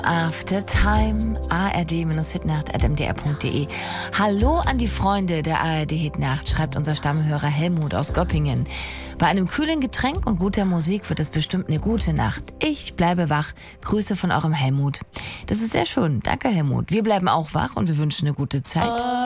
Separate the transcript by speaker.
Speaker 1: After Time, ard-hitnacht@mdr.de. Hallo an die Freunde der ARD Hitnacht, schreibt unser Stammhörer Helmut aus Göppingen. Bei einem kühlen Getränk und guter Musik wird es bestimmt eine gute Nacht. Ich bleibe wach. Grüße von eurem Helmut. Das ist sehr schön. Danke, Helmut. Wir bleiben auch wach und wir wünschen eine gute Zeit.